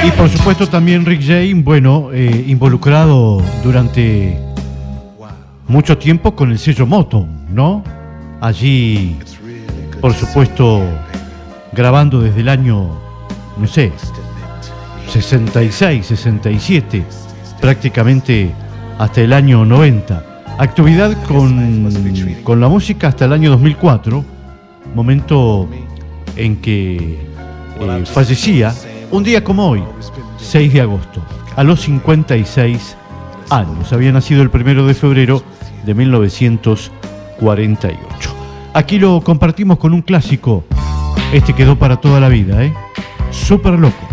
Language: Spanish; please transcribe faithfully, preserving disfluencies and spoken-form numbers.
Y por supuesto también Rick James, bueno, eh, involucrado durante mucho tiempo con el sello Motown, ¿no? Allí, por supuesto, grabando desde el año, no sé, sesenta y seis, sesenta y siete, prácticamente hasta el año noventa. Actividad con, con la música hasta el año dos mil cuatro, momento en que eh, fallecía, un día como hoy, seis de agosto, a los cincuenta y seis años. Había nacido el primero de febrero de mil novecientos cuarenta y ocho. Aquí lo compartimos con un clásico. Este quedó para toda la vida, ¿eh? Súper loco.